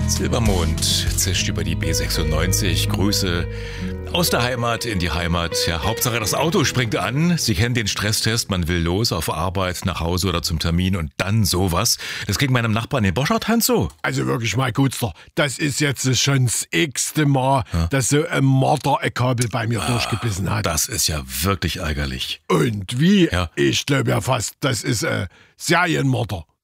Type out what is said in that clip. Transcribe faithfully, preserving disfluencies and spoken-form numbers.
Silbermond zischt über die B sechsundneunzig. Grüße aus der Heimat in die Heimat. Ja, Hauptsache das Auto springt an. Sie kennen den Stresstest. Man will los auf Arbeit, nach Hause oder zum Termin und dann sowas. Das ging meinem Nachbarn in Boschardt so. Also wirklich mal Gutster, das ist jetzt schon das x-te Mal, ja, dass so ein Marder ein Kabel bei mir ah, durchgebissen hat. Das ist ja wirklich ärgerlich. Und wie? Ja. Ich glaube ja fast, das ist ein Serienmörder.